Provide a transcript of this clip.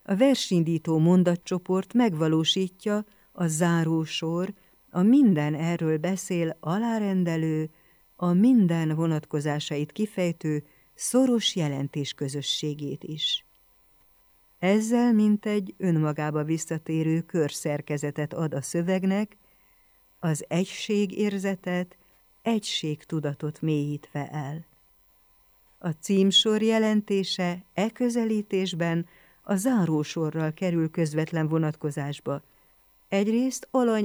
A versindító mondatcsoport megvalósítja a zárósor, a minden erről beszél alárendelő, a minden vonatkozásait kifejtő szoros jelentésközösségét is. Ezzel mintegy önmagába visszatérő körszerkezetet ad a szövegnek, az egységérzetet, egységtudatot mélyítve el. A címsor jelentése e közelítésben a zárósorral kerül közvetlen vonatkozásba. Egyrészt alany